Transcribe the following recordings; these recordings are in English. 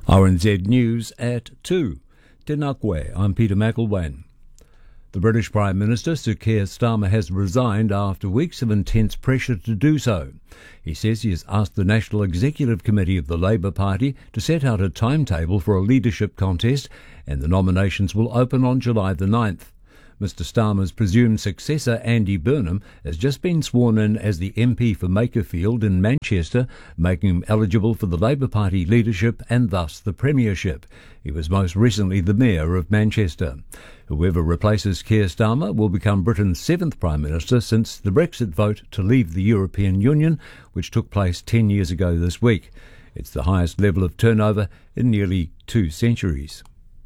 RNZ News at 2. Tēnā koe, I'm Peter McElwain. The British Prime Minister, Sir Keir Starmer, has resigned after weeks of intense pressure to do so. He says he has asked the National Executive Committee of the Labour Party to set out a timetable for a leadership contest, and the nominations will open on July the 9th. Mr Starmer's presumed successor, Andy Burnham, has just been sworn in as the MP for Makerfield in Manchester, making him eligible for the Labour Party leadership and thus the premiership. He was most recently the Mayor of Manchester. Whoever replaces Keir Starmer will become Britain's 7th Prime Minister since the Brexit vote to leave the European Union, which took place 10 years ago this week. It's the highest level of turnover in nearly 2 centuries.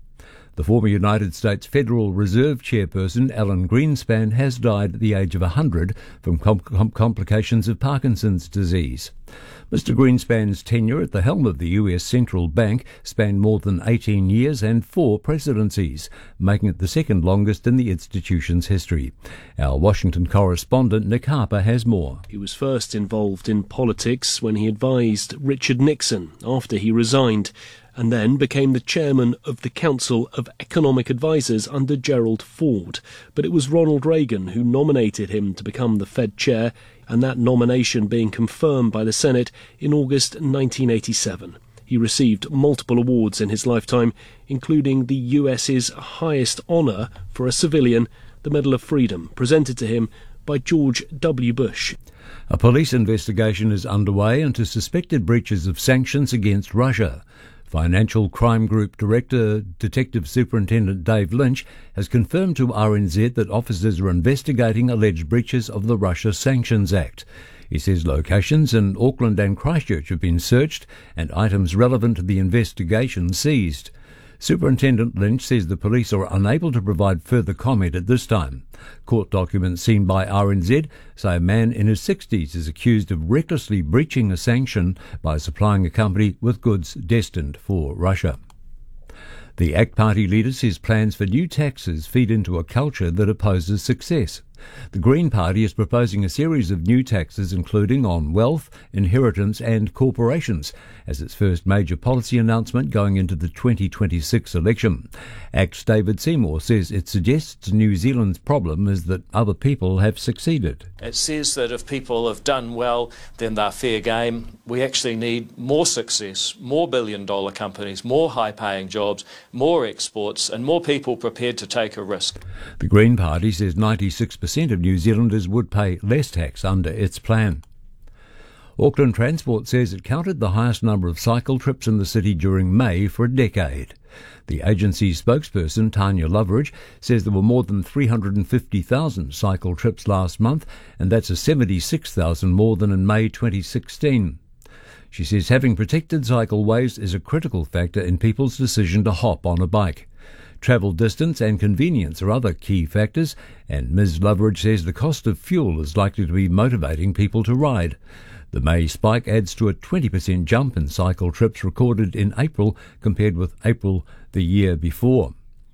The former United States Federal Reserve chairperson, Alan Greenspan, has died at the age of 100 from complications of Parkinson's disease. Mr Greenspan's tenure at the helm of the US Central Bank spanned more than 18 years and 4 presidencies, making it the second longest in the institution's history. Our Washington correspondent Nick Harper has more. He was first involved in politics when he advised Richard Nixon after he resigned, and then became the chairman of the Council of Economic Advisers under Gerald Ford. But it was Ronald Reagan who nominated him to become the Fed chair, and that nomination being confirmed by the Senate in August 1987. He received multiple awards in his lifetime, including the US's highest honour for a civilian, the Medal of Freedom, presented to him by George W. Bush. A police investigation is underway into suspected breaches of sanctions against Russia. Financial Crime Group Director, Detective Superintendent Dave Lynch, has confirmed to RNZ that officers are investigating alleged breaches of the Russia Sanctions Act. He says locations in Auckland and Christchurch have been searched and items relevant to the investigation seized. Superintendent Lynch says the police are unable to provide further comment at this time. Court documents seen by RNZ say a man in his 60s is accused of recklessly breaching a sanction by supplying a company with goods destined for Russia. The ACT Party leader says plans for new taxes feed into a culture that opposes success. The Green Party is proposing a series of new taxes including on wealth, inheritance and corporations as its first major policy announcement going into the 2026 election. ACT's David Seymour says it suggests New Zealand's problem is that other people have succeeded. It says that if people have done well, then they're fair game. We actually need more success, more billion-dollar companies, more high-paying jobs, more exports and more people prepared to take a risk. The Green Party says 96% of New Zealanders would pay less tax under its plan. Auckland Transport says it counted the highest number of cycle trips in the city during May for a decade. The agency's spokesperson, Tanya Loveridge, says there were more than 350,000 cycle trips last month, and that's a 76,000 more than in May 2016. She says having protected cycleways is a critical factor in people's decision to hop on a bike. Travel distance and convenience are other key factors, and Ms Loveridge says the cost of fuel is likely to be motivating people to ride. The May spike adds to a 20% jump in cycle trips recorded in April compared with April the year before.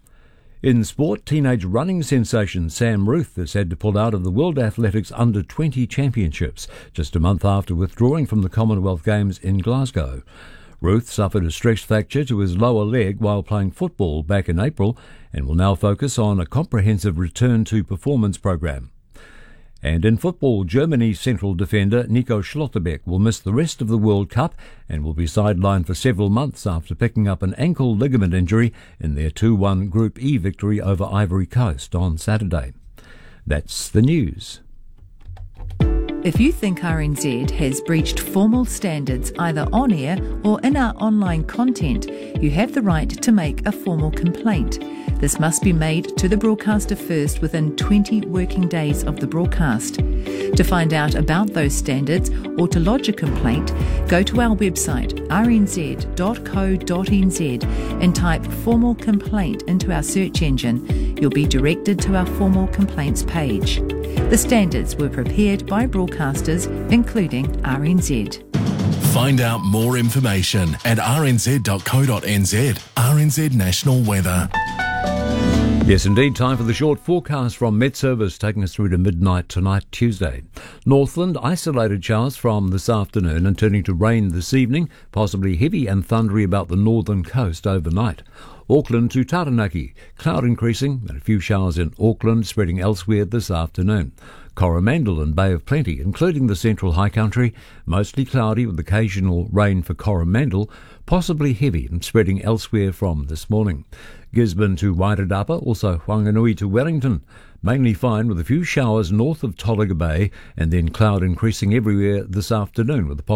In sport, teenage running sensation Sam Ruth has had to pull out of the World Athletics Under-20 Championships just a month after withdrawing from the Commonwealth Games in Glasgow. Ruth suffered a stress fracture to his lower leg while playing football back in April and will now focus on a comprehensive return to performance program. And in football, Germany's central defender Nico Schlotterbeck will miss the rest of the World Cup and will be sidelined for several months after picking up an ankle ligament injury in their 2-1 Group E victory over Ivory Coast on Saturday. That's the news. If you think RNZ has breached formal standards either on air or in our online content, you have the right to make a formal complaint. This must be made to the broadcaster first within 20 working days of the broadcast. To find out about those standards or to lodge a complaint, go to our website rnz.co.nz and type formal complaint into our search engine. You'll be directed to our formal complaints page. The standards were prepared by broadcasters, including RNZ. Find out more information at rnz.co.nz. RNZ National Weather. Yes, indeed, time for the short forecast from Met Service, taking us through to midnight tonight, Tuesday. Northland, isolated showers from this afternoon and turning to rain this evening, possibly heavy and thundery about the northern coast overnight. Auckland to Taranaki, cloud increasing and a few showers in Auckland, spreading elsewhere this afternoon. Coromandel and Bay of Plenty, including the central high country, mostly cloudy with occasional rain for Coromandel, possibly heavy and spreading elsewhere from this morning. Gisborne to Wairarapa, also Whanganui to Wellington, mainly fine with a few showers north of Tolaga Bay and then cloud increasing everywhere this afternoon with a